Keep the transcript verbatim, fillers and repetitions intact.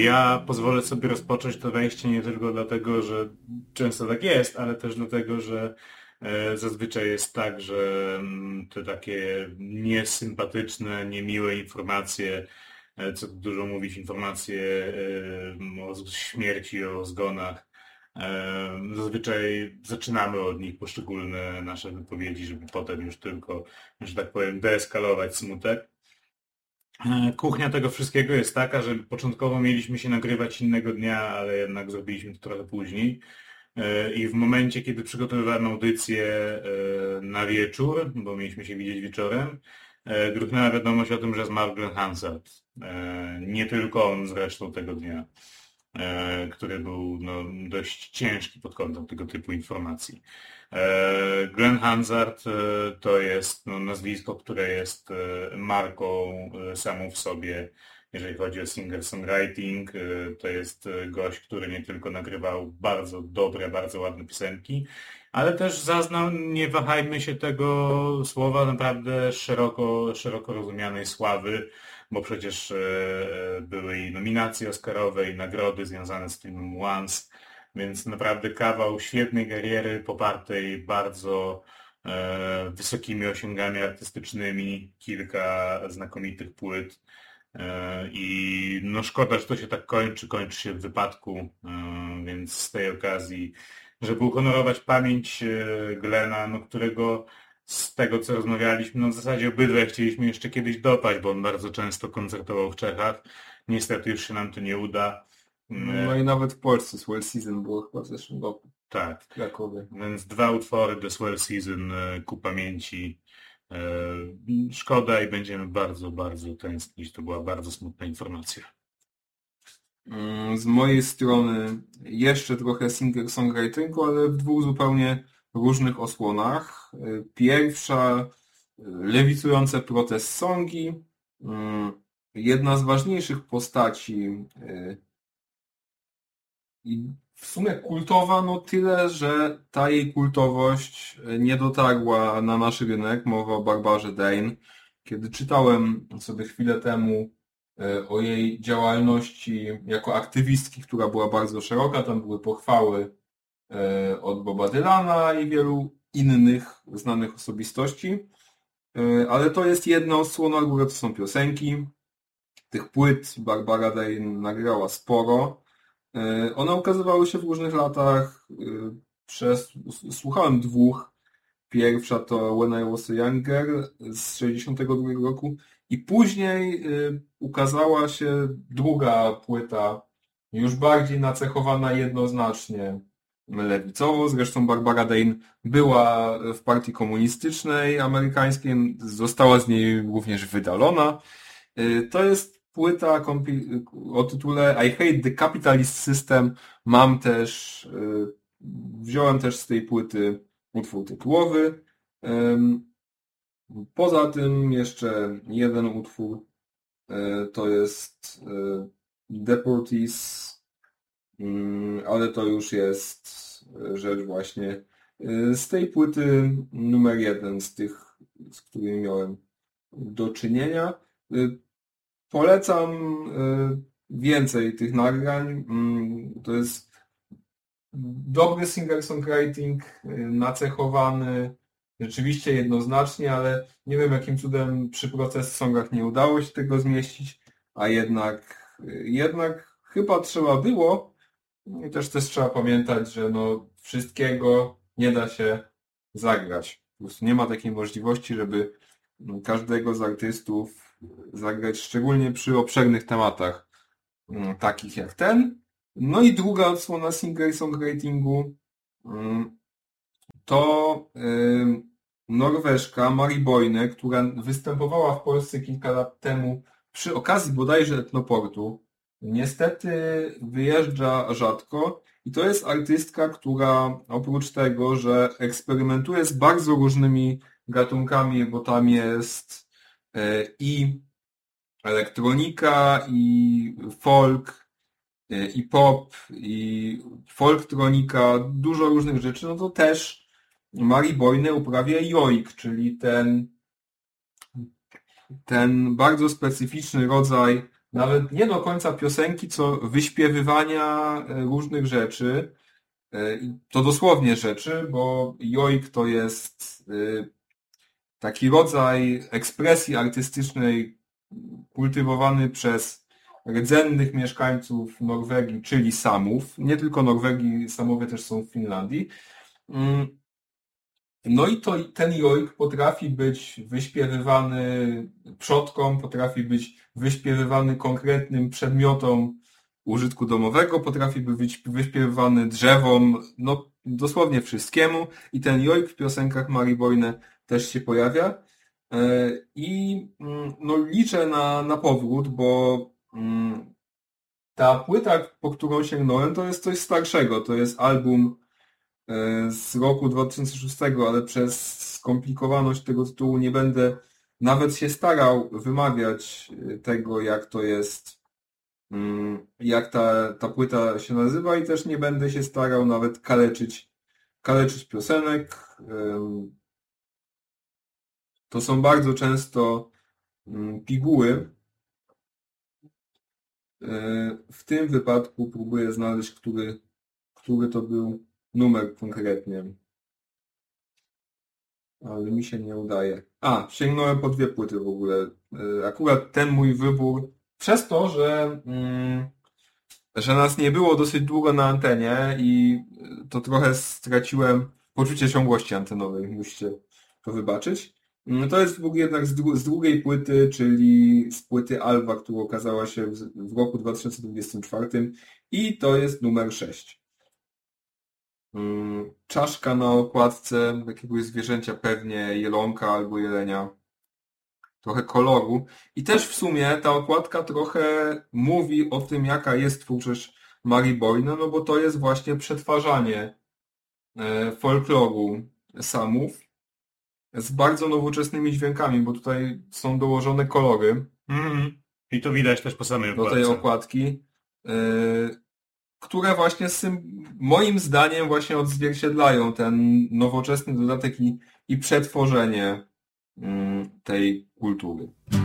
Ja pozwolę sobie rozpocząć to wejście nie tylko dlatego, że często tak jest, ale też dlatego, że e, zazwyczaj jest tak, że mm, te takie niesympatyczne, niemiłe informacje, e, co tu dużo mówić, informacje e, o śmierci, o zgonach, e, zazwyczaj zaczynamy od nich poszczególne nasze wypowiedzi, żeby potem już tylko, że tak powiem, deeskalować smutek. Kuchnia tego wszystkiego jest taka, że początkowo mieliśmy się nagrywać innego dnia, ale jednak zrobiliśmy to trochę później. E, I w momencie, kiedy przygotowywałem audycję e, na wieczór, bo mieliśmy się widzieć wieczorem, e, gruchnęła wiadomość o tym, że zmarł Glenn Hansard. E, Nie tylko on zresztą tego dnia, e, który był no, dość ciężki pod kątem tego typu informacji. E, Glenn Hansard e, to jest no, nazwisko, które jest e, marką e, samą w sobie, jeżeli chodzi o singer-songwriting. E, To jest e, gość, który nie tylko nagrywał bardzo dobre, bardzo ładne piosenki, ale też zaznał, nie wahajmy się tego słowa, naprawdę szeroko, szeroko rozumianej sławy, bo przecież e, e, były i nominacje oscarowe, i nagrody związane z filmem Once. Więc naprawdę kawał świetnej kariery, popartej bardzo e, wysokimi osiągami artystycznymi, kilka znakomitych płyt. E, I no szkoda, że to się tak kończy, kończy się w wypadku, e, więc z tej okazji, żeby uhonorować pamięć e, Glena, no, którego z tego co rozmawialiśmy, no w zasadzie obydwaj chcieliśmy jeszcze kiedyś dopaść, bo on bardzo często koncertował w Czechach. Niestety już się nam to nie uda. No i nawet w Polsce Swell Season było chyba w zeszłym roku Tak, w Krakowie. więc dwa utwory The Swell Season e, ku pamięci. E, Szkoda i będziemy bardzo, bardzo tęsknić. To była bardzo smutna informacja. Mm, Z mojej strony jeszcze trochę singer-songwritingu, ale w dwóch zupełnie różnych osłonach. Y, Pierwsza, y, lewicujące protest songi. Mm, Jedna z ważniejszych postaci y, i w sumie kultowa, no tyle, że ta jej kultowość nie dotarła na nasz rynek. Mowa o Barbarze Dane. Kiedy czytałem sobie chwilę temu e, o jej działalności jako aktywistki, która była bardzo szeroka, tam były pochwały e, od Boba Dylana i wielu innych znanych osobistości, E, ale to jest jedna odsłona, góra to są piosenki. Tych płyt Barbara Dane nagrała sporo. E, One ukazywały się w różnych latach. e, Przez, s- słuchałem dwóch. Pierwsza to When I Was a Young Girl z sześćdziesiątego drugiego roku i później y, ukazała się druga płyta, już bardziej nacechowana jednoznacznie lewicowo. Zresztą Barbara Dane była w partii komunistycznej amerykańskiej, została z niej również wydalona. Y, To jest płyta kompi- o tytule I Hate the Capitalist System. Mam też, y, wziąłem też z tej płyty utwór tytułowy. Ym, Poza tym jeszcze jeden utwór, y, to jest y, Deportees, ym, ale to już jest y, rzecz właśnie y, z tej płyty numer jeden, z tych, z którymi miałem do czynienia. Y, Polecam y, więcej tych nagrań. Ym, To jest dobry singer-songwriting, y, nacechowany rzeczywiście jednoznacznie, ale nie wiem jakim cudem przy protest songach nie udało się tego zmieścić, a jednak, y, jednak chyba trzeba było. I też też trzeba pamiętać, że no wszystkiego nie da się zagrać. Po prostu nie ma takiej możliwości, żeby no, każdego z artystów zagrać, szczególnie przy obszernych tematach, mm, takich jak ten. No i druga odsłona singer-songwritingu mm, to ym, Norweżka Mari Boine, która występowała w Polsce kilka lat temu przy okazji bodajże Etnoportu. Niestety wyjeżdża rzadko i to jest artystka, która oprócz tego, że eksperymentuje z bardzo różnymi gatunkami, bo tam jest e, i elektronika, i folk, e, i pop, i folktronika, dużo różnych rzeczy, no to też Mari Boine uprawia joik, czyli ten, ten bardzo specyficzny rodzaj nawet nie do końca piosenki, co wyśpiewywania różnych rzeczy. I to dosłownie rzeczy, bo joik to jest taki rodzaj ekspresji artystycznej kultywowany przez rdzennych mieszkańców Norwegii, czyli Samów. Nie tylko Norwegii, Samowie też są w Finlandii. No i to, ten joik potrafi być wyśpiewywany przodkom, potrafi być wyśpiewywany konkretnym przedmiotom użytku domowego, potrafi być wyśpiewywany drzewom, no dosłownie wszystkiemu. I ten joik w piosenkach Mari Boine też się pojawia. I no, liczę na, na powrót, bo ta płyta, po którą sięgnąłem, to jest coś starszego. To jest album z roku dwa tysiące szóstego, ale przez skomplikowaność tego tytułu nie będę nawet się starał wymawiać tego, jak to jest, jak ta, ta płyta się nazywa, i też nie będę się starał nawet kaleczyć, kaleczyć piosenek. To są bardzo często piguły. W tym wypadku próbuję znaleźć, który, który to był numer konkretnie. Ale mi się nie udaje. A, sięgnąłem po dwie płyty w ogóle. Akurat ten mój wybór, przez to, że, że nas nie było dosyć długo na antenie i to trochę straciłem poczucie ciągłości antenowej, musicie to wybaczyć. To jest wybór jednak z, dru- z drugiej płyty, czyli z płyty Alva, która okazała się w, w roku dwa tysiące dwudziestym czwartym, i to jest numer sześć. Czaszka na okładce jakiegoś zwierzęcia, pewnie jelonka albo jelenia. Trochę koloru. I też w sumie ta okładka trochę mówi o tym, jaka jest twórczość Mari Boine, no bo to jest właśnie przetwarzanie folkloru Samów z bardzo nowoczesnymi dźwiękami, bo tutaj są dołożone kolory. Mm. I to widać też po samej okładce. Do tej okładki. Które właśnie z tym, moim zdaniem, właśnie odzwierciedlają ten nowoczesny dodatek i, i przetworzenie tej kultury.